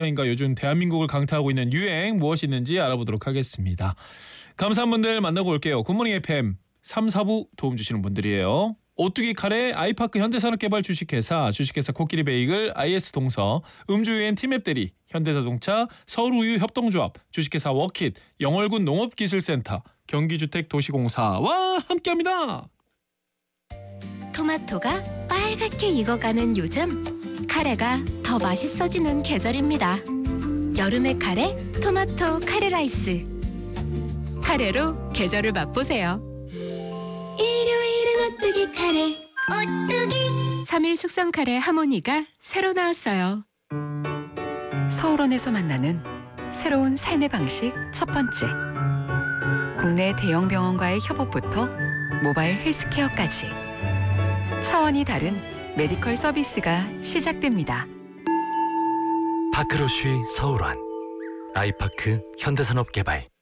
그러니까 요즘 대한민국을 강타하고 있는 유행 무엇이 있는지 알아보도록 하겠습니다. 감사한 분들 만나고 올게요. 굿모닝 FM 3, 4부 도움 주시는 분들이에요. 오뚜기 카레, 아이파크 현대산업개발 주식회사, 주식회사 코끼리 베이글, IS동서, 음주유엔 티맵대리, 현대자동차, 서울우유 협동조합, 주식회사 워킷, 영월군 농업기술센터, 경기주택도시공사와 함께합니다. 토마토가 빨갛게 익어가는 요즘, 카레가 더 맛있어지는 계절입니다. 여름의 카레, 토마토 카레 라이스. 카레로 계절을 맛보세요. 일요일은 오뚜기 카레, 오뚜기. 3일 숙성 카레 하모니가 새로 나왔어요. 서울원에서 만나는 새로운 삶의 방식 첫 번째. 국내 대형 병원과의 협업부터 모바일 헬스케어까지 차원이 다른 메디컬 서비스가 시작됩니다. 파크로쉬 서울원, 아이파크 현대산업개발.